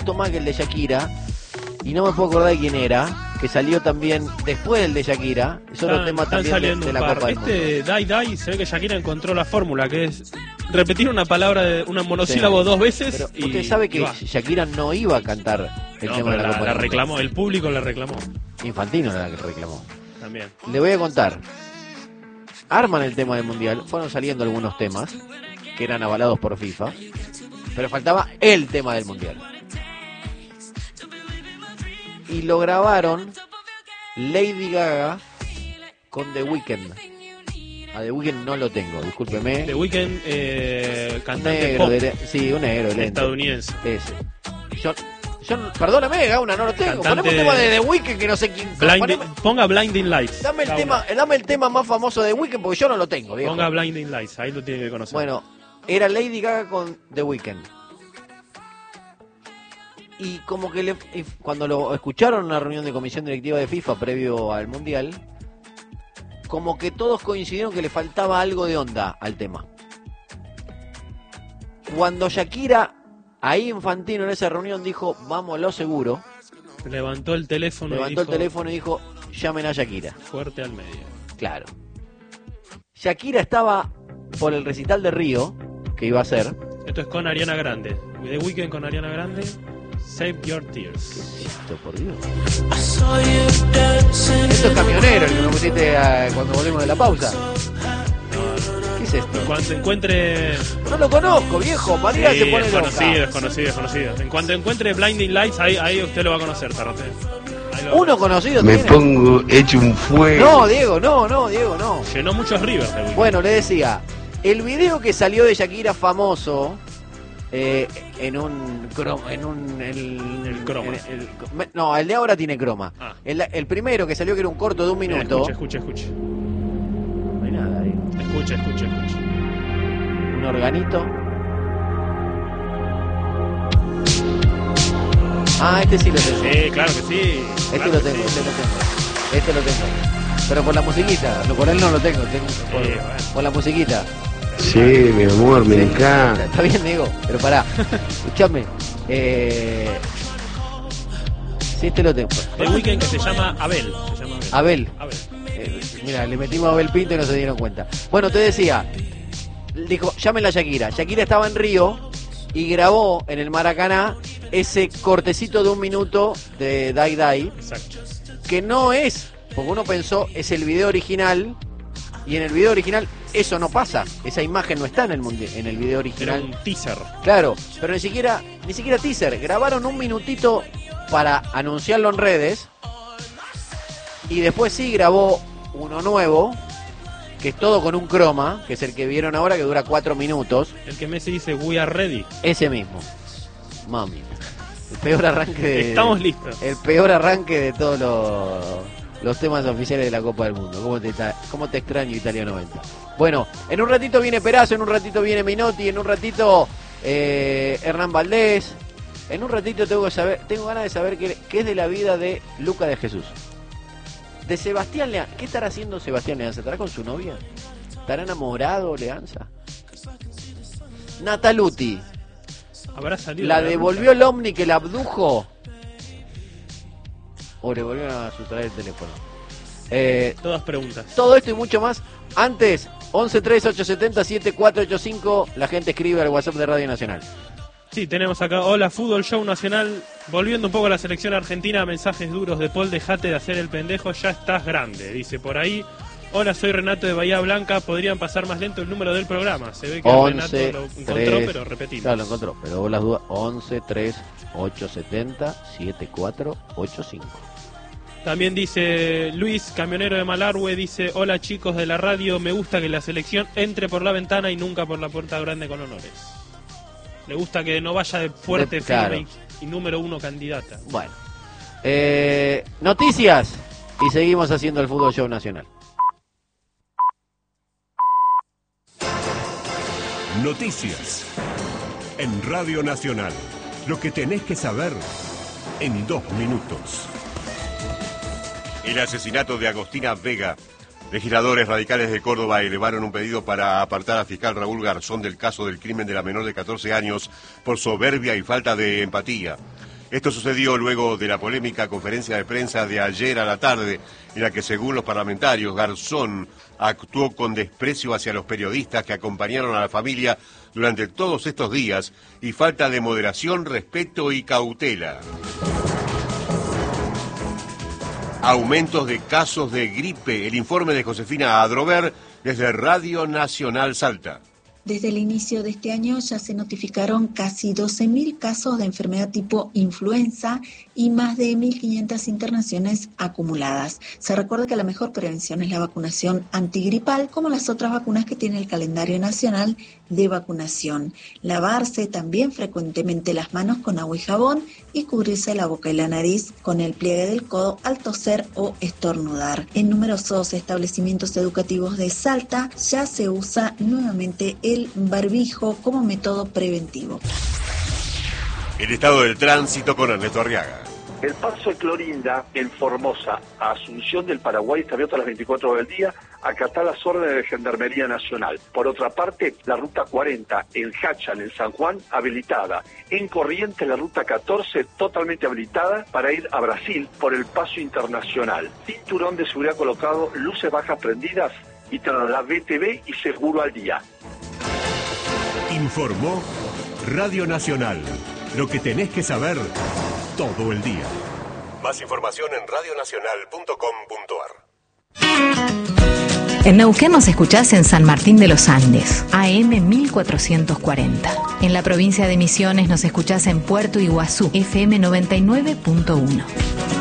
gustó más que el de Shakira, y no me puedo acordar de quién era, que salió también después del de Shakira, es otro tema también de la Copa del Mundo. Die Die, se ve que Shakira encontró la fórmula, que es repetir una palabra, un monosílabo dos veces. Pero usted sabe que Shakira no iba a cantar el tema de la Copa del Mundo. La reclamó, el público la reclamó. Infantino la reclamó. También. Le voy a contar. Arman el tema del Mundial, fueron saliendo algunos temas que eran avalados por FIFA, pero faltaba el tema del Mundial. Y lo grabaron Lady Gaga con The Weeknd. A The Weeknd no lo tengo, discúlpeme. The Weeknd, cantante negro, pop, sí, un negro estadounidense. Ese. Yo perdóname, Gauna, no lo tengo. Cantante... Ponemos un tema de The Weeknd que no sé quién. Ponga Blinding Lights. Dame el tema más famoso de The Weeknd porque yo no lo tengo, viejo. Ponga Blinding Lights, ahí lo tiene que conocer. Bueno, era Lady Gaga con The Weeknd. Y como que cuando lo escucharon en una reunión de comisión directiva de FIFA previo al Mundial, como que todos coincidieron que le faltaba algo de onda al tema. Cuando Shakira, ahí Infantino en esa reunión dijo, vamos lo seguro. Levantó el teléfono y dijo, llamen a Shakira. Fuerte al medio. Claro. Shakira estaba por el recital de Río, que iba a hacer. Esto es con Ariana Grande. The Weeknd con Ariana Grande. Save Your Tears. ¿Qué es esto, por Dios? Esto es Camionero, el que me pusiste cuando volvimos de la pausa. ¿Qué es esto? Cuando encuentre... No lo conozco, viejo. María se pone loca. Desconocido. En cuanto encuentre Blinding Lights, ahí usted lo va a conocer, Tarrote. Uno conocido me también. Me pongo hecho un fuego. No, Diego, no. Llenó muchos Rivers. Bueno, le decía, el video que salió de Shakira famoso... en un croma. No, el de ahora tiene croma. El primero que salió, que era un corto de 1 minuto. Escuche. No hay nada ahí. Escuche. Un organito. Este sí lo tengo. Sí, claro que sí. Este lo tengo. Pero por la musiquita. Por él no lo tengo. Por la musiquita. Sí, mi amor, me encanta. Está bien, Diego, pero pará. Escuchame. Sí, este lo tengo. El Weeknd que se llama Abel. Abel. Mira, le metimos a Abel Pinto y no se dieron cuenta. Bueno, te decía, dijo, llámenla a Shakira. Shakira estaba en Río y grabó en el Maracaná ese cortecito de 1 minuto de Die Die. Exacto. Que no es, porque uno pensó, es el video original. Y en el video original eso no pasa. Esa imagen no está en el video original. Era un teaser. Claro, pero ni siquiera teaser. Grabaron 1 minutito para anunciarlo en redes. Y después sí grabó uno nuevo, que es todo con un croma, que es el que vieron ahora, que dura 4 minutos. El que Messi dice, we are ready. Ese mismo. Mami. El peor arranque Estamos listos. El peor arranque de todos los temas oficiales de la Copa del Mundo. ¿Cómo te extraño, Italia 90? Bueno, en un ratito viene Perazo, en un ratito viene Minotti, en un ratito Hernán Valdés. En un ratito tengo ganas de saber qué es de la vida de Luca de Jesús. De Sebastián Leanza. ¿Qué estará haciendo Sebastián Leanza? ¿Estará con su novia? ¿Estará enamorado Leanza? Nataluti. ¿Habrá salido? ¿La devolvió el Omni que la abdujo? ¿O le volvieron a sustraer el teléfono? Todas preguntas. Todo esto y mucho más. Antes, 1138707485. La gente escribe al WhatsApp de Radio Nacional. Sí, tenemos acá, hola, Fútbol Show Nacional. Volviendo un poco a la selección argentina, mensajes duros de Paul, dejate de hacer el pendejo, ya estás grande. Dice por ahí, hola, soy Renato de Bahía Blanca, podrían pasar más lento el número del programa. Se ve que 11, Renato lo encontró, 3, pero repetimos. Claro, lo encontró, pero vos las dudas, 1138707485. También dice Luis, camionero de Malargüe, dice, hola chicos de la radio, me gusta que la selección entre por la ventana y nunca por la puerta grande con honores. Le gusta que no vaya de fuerte, claro, firme y número 1 candidata. Bueno, noticias y seguimos haciendo el Fútbol Show Nacional. Noticias en Radio Nacional. Lo que tenés que saber en 2 minutos. El asesinato de Agostina Vega. Legisladores radicales de Córdoba elevaron un pedido para apartar al fiscal Raúl Garzón del caso del crimen de la menor de 14 años por soberbia y falta de empatía. Esto sucedió luego de la polémica conferencia de prensa de ayer a la tarde, en la que, según los parlamentarios, Garzón actuó con desprecio hacia los periodistas que acompañaron a la familia durante todos estos días y falta de moderación, respeto y cautela. Aumentos de casos de gripe. El informe de Josefina Adrover desde Radio Nacional Salta. Desde el inicio de este año ya se notificaron casi 12.000 casos de enfermedad tipo influenza y más de 1.500 internaciones acumuladas. Se recuerda que la mejor prevención es la vacunación antigripal, como las otras vacunas que tiene el calendario nacional de vacunación. Lavarse también frecuentemente las manos con agua y jabón y cubrirse la boca y la nariz con el pliegue del codo al toser o estornudar. En numerosos establecimientos educativos de Salta ya se usa nuevamente el barbijo como método preventivo. El estado del tránsito con Ernesto Arriaga. El paso de Clorinda en Formosa a Asunción del Paraguay está abierto a las 24 horas del día, acatá las órdenes de Gendarmería Nacional. Por otra parte, la ruta 40 en Hachan, en San Juan, habilitada. En Corrientes, la ruta 14 totalmente habilitada para ir a Brasil por el paso internacional. Cinturón de seguridad colocado, luces bajas prendidas y tras la BTV y seguro al día. Informó Radio Nacional. Lo que tenés que saber todo el día. Más información en radionacional.com.ar. En Neuquén nos escuchás en San Martín de los Andes, AM 1440. En la provincia de Misiones nos escuchás en Puerto Iguazú, FM 99.1.